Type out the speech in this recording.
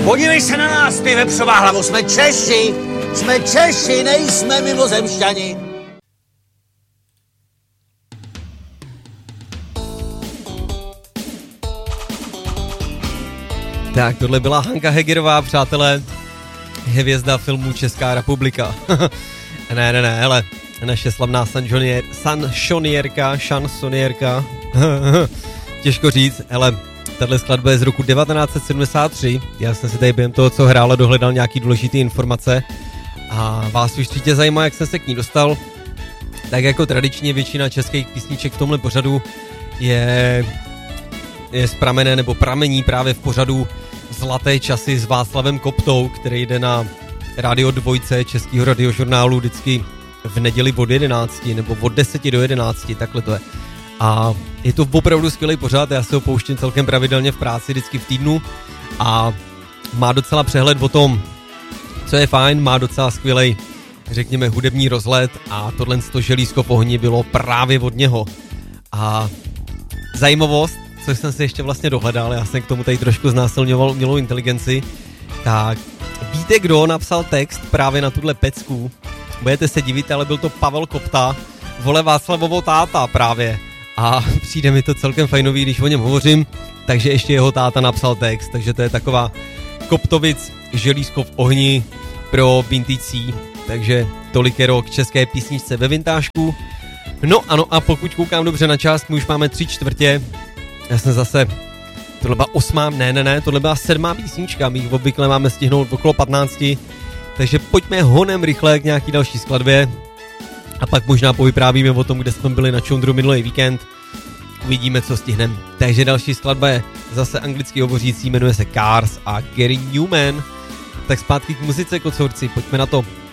Podívej se na nás, ty vepřová hlavo, jsme Češi, nejsme mimozemšťani. Tak, tohle byla Hanka Hegerová, přátelé, hvězda filmu Česká republika. ne, hele, naše slavná šansonierka, těžko říct, ale tahle skladba je z roku 1973, já jsem si tady během toho, co hrála, dohledal nějaký důležitý informace a vás určitě zajímá, jak jsem se k ní dostal. Tak jako tradičně většina českých písniček v tomhle pořadu je z pramene nebo pramení právě v pořadu Zlaté časy s Václavem Koptou, který jde na Rádio 2 českého radiožurnálu vždycky v neděli od 11 nebo od 10 do 11, takhle to je. A je to opravdu skvělý pořad, já se ho pouštím celkem pravidelně v práci vždycky v týdnu a má docela přehled o tom, co je fajn, má docela skvělej, řekněme, hudební rozhled a tohle želízko v ohni bylo právě od něho. A zajímavost, co jsem si ještě vlastně dohledal, já jsem k tomu tady trošku znásilňoval umělou inteligenci, tak víte, kdo napsal text právě na tuhle pecku? Budete se divit, ale byl to Pavel Kopta, vole Václavovo táta právě. A přijde mi to celkem fajnový, když o něm hovořím, takže ještě jeho táta napsal text, takže to je taková Koptovic želízko v ohni pro vintage, takže tolik je rok české písničce ve vintážku. No ano, a pokud koukám dobře na čas, my už máme 3/4, já jsem zase, tohle byla 8, tohle byla 7. písnička, my jich obvykle máme stihnout okolo 15, takže pojďme honem rychle k nějaký další skladbě a pak možná povyprávíme o tom, kde jsme byli na Čundru minulý víkend, uvidíme, co stihneme. Takže další skladba je zase anglicky hovořící, jmenuje se Cars a Gary Newman. Tak zpátky k muzice, kocourci, pojďme na to.